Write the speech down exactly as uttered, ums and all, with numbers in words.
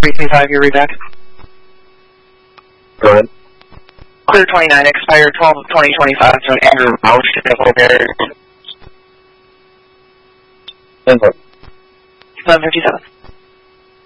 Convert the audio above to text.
three three five, you're back. Go ahead. Clear twenty-nine, expired twelve of twenty twenty-five, to an Andrew Rausch, eleven Info. fifty-seven.